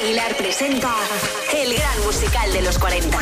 Aguilar presenta el gran musical de los 40.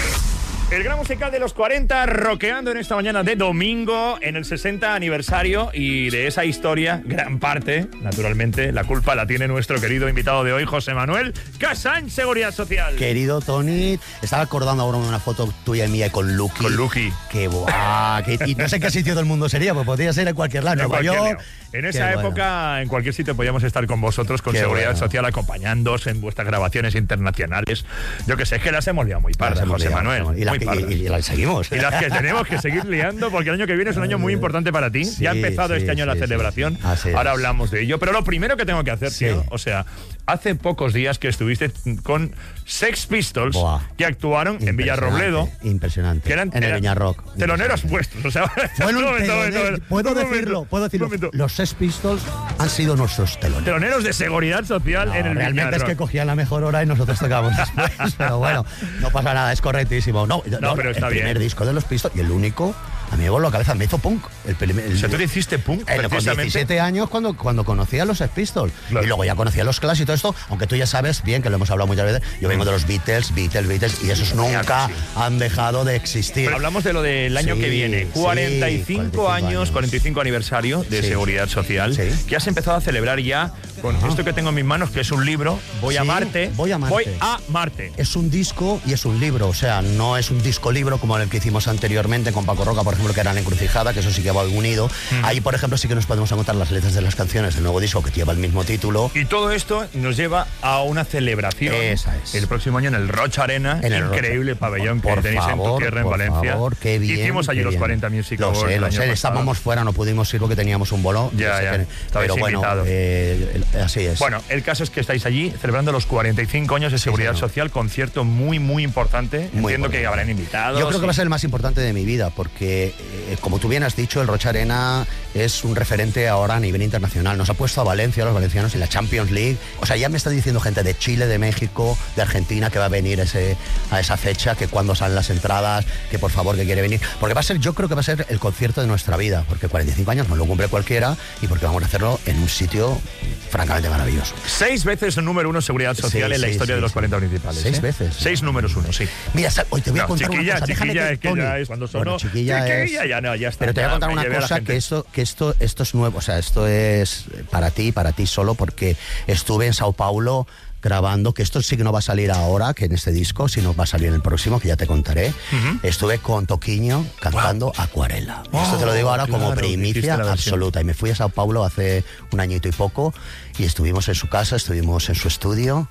El gran musical de los 40, rockeando en esta mañana de domingo, en el 60 aniversario, y de esa historia, gran parte, naturalmente, la culpa la tiene nuestro querido invitado de hoy, José Manuel Casán, Seguridad Social. Querido Tony, estaba acordando ahora de una foto tuya y mía con Lucky. Con Lucky. Que buah, y no sé en qué sitio del mundo sería, pues podría ser en cualquier lado, Nueva York. En esa época, en cualquier sitio podíamos estar con vosotros, con Seguridad Social, acompañándoos en vuestras grabaciones internacionales. Yo que sé, es que las hemos liado muy pardas, José Manuel. Y las seguimos. Y las que tenemos que seguir liando, porque el año que viene es un año muy importante para ti. Sí, ya ha empezado este año la celebración. Ahora hablamos de ello. Pero lo primero que tengo que hacer, tío, o sea, hace pocos días que estuviste con Sex Pistols, que actuaron en Villarrobledo. Impresionante. Que eran, en el Viña Rock. Teloneros puestos. O sea, bueno, puedo decirlo. Los Sex Pistols han sido nuestros teloneros. Teloneros de Seguridad Social en el realmente Viña es Rock. que cogían la mejor hora y nosotros tocábamos después. Pero bueno, no pasa nada, es correctísimo. No, pero está el primer disco de los Pistols y el único, a mí me voló la cabeza, me hizo punk. O sea, tú le hiciste punk con 17 años cuando conocí a los Sex Pistols. Claro. Y luego ya conocí a los Clash y todo esto, aunque tú ya sabes bien, que lo hemos hablado muchas veces, yo vengo de los Beatles, y esos nunca han dejado de existir. Pero hablamos de lo del año que viene, 45 años, 45 aniversario de Seguridad Social, que has empezado a celebrar ya con esto que tengo en mis manos, que es un libro, Voy a Marte. Voy a Marte. Es un disco y es un libro, o sea, no es un disco-libro como el que hicimos anteriormente con Paco Roca, por ejemplo, que era La Encrucijada, que eso sí que va unido. Ahí, por ejemplo, sí que nos podemos encontrar las letras de las canciones del nuevo disco que lleva el mismo título. Y todo esto nos lleva a una celebración. Esa es. El próximo año en el Rocha Arena, increíble pabellón que tenéis en tu tierra, en Valencia. Por favor, qué bien. Hicimos allí los 40 Music Awards. Lo sé, estábamos fuera, no pudimos ir porque teníamos un bolo. Pero bueno, así es. Bueno, el caso es que estáis allí celebrando los 45 años de Seguridad Social, concierto muy, muy importante. Entiendo que habrán invitados. Yo creo que va a ser el más importante de mi vida, porque, como tú bien has dicho, el Rocha Arena es un referente ahora a nivel internacional. Nos ha puesto a Valencia, a los valencianos, en la Champions League. O sea, ya me está diciendo gente de Chile, de México, de Argentina, que va a venir a esa fecha, que cuando salen las entradas, que por favor, que quiere venir. Porque yo creo que va a ser el concierto de nuestra vida, porque 45 años no lo cumple cualquiera y porque vamos a hacerlo en un sitio francamente maravilloso. 6 veces el número 1 Seguridad Social en la historia de los 40 municipales. 6 veces. 6 números 1, sí. Mira, hoy te voy a contar una cosa. Chiquilla es que ya es cuando sonó. Chiquilla ya está. Pero te voy a contar una cosa, que esto es nuevo. O sea, esto es para ti solo, porque estuve en Sao Paulo grabando, que esto sí que no va a salir ahora, que en este disco, sino va a salir en el próximo, que ya te contaré. Estuve con Toquiño cantando Acuarela. Esto te lo digo ahora como primicia absoluta. Y me fui a Sao Paulo hace un añito y poco, y estuvimos en su casa, estuvimos en su estudio,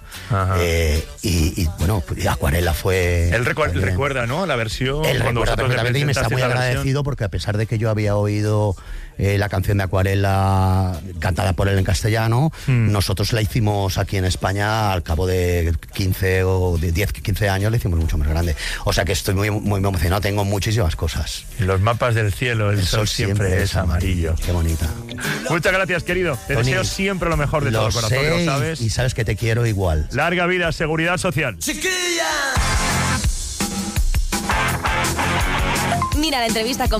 y bueno, Acuarela fue... Él recuerda, ¿no? La versión. Él recuerda perfectamente y me está muy agradecido, porque a pesar de que yo había oído la canción de Acuarela cantada por él en castellano, nosotros la hicimos aquí en España al cabo de 15 o de 10, 15 años, la hicimos mucho más grande. O sea que estoy muy, muy emocionado, tengo muchísimas cosas. En los mapas del cielo, el sol siempre es amarillo. Qué bonita. Muchas gracias, querido. Te deseo siempre lo mejor de todo el corazón, lo sabes. Y sabes que te quiero igual. Larga vida, Seguridad Social. Mira la entrevista con